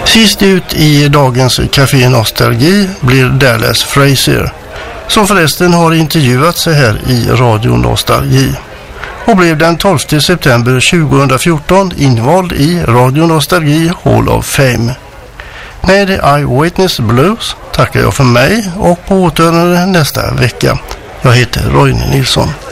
Sist ut i dagens Café Nostalgi blir Dallas Frazier, som förresten har intervjuat sig här i Radio Nostalgi och blev den 12 september 2014 invald i Radio Nostalgi Hall of Fame. Med Eyewitness Blues tackar jag för mig och på återhörande nästa vecka. Jag heter Roine Nilsson.